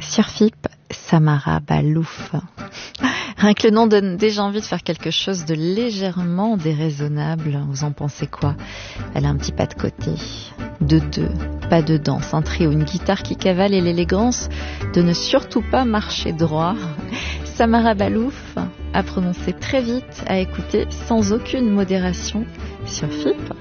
Sur FIP, Samara Balouf. Rien que le nom donne déjà envie de faire quelque chose de légèrement déraisonnable. Vous en pensez quoi? Elle a un petit pas de côté, de deux, pas de danse, un trio, une guitare qui cavale et l'élégance de ne surtout pas marcher droit. Samara Balouf, à prononcer très vite, à écouter sans aucune modération sur FIP.